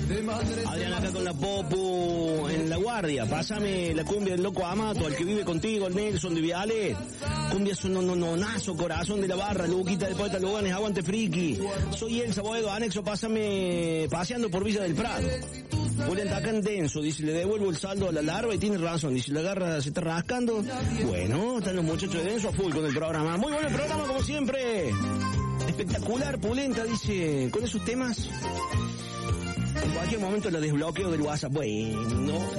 Adrián acá con la Popu en La Guardia. Pásame la cumbia del Loco Amato, al que vive contigo, el Nelson de Viale. Cumbia sononazo, corazón de la barra, Luquita del Poeta Luganes, aguante friki. Soy Elsa Boedo, anexo, pásame paseando por Villa del Prado. Julián Tacán denso, dice, le devuelvo el saldo a la larva y tiene razón, dice, la garra se está rascando. Bueno, están los muchachos de denso a full con el programa. Muy bueno el programa como siempre. Espectacular, pulenta, dice, con esos temas. En cualquier momento lo desbloqueo del WhatsApp. Bueno,